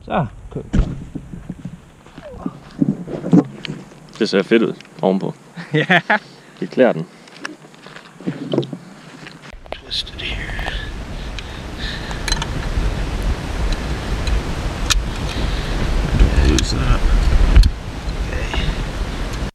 Så, Det ser fedt ud ovenpå. ja. Det klæder den. Twisted here. Loosen up.